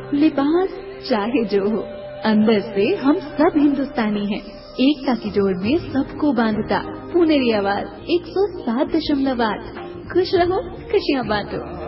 लिबास चाहे जो हो, अंदर से हम सब हिंदुस्तानी हैं। एकता की जोड़ में सबको बांधता पुनेरी आवाज 107.8। खुश रहो, खुशियाँ बांटो।